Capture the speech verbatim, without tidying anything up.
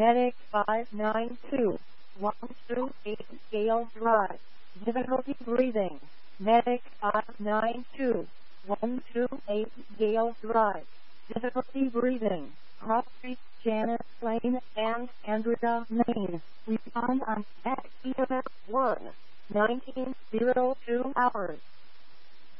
Medic five nine two one two eight Gale Drive. Difficulty breathing. Medic five nine two one two eight Gale Drive. Difficulty breathing. Cross Street, Janet Lane, and Andrea, Maine. Respond on X E M S one, nineteen oh two hours.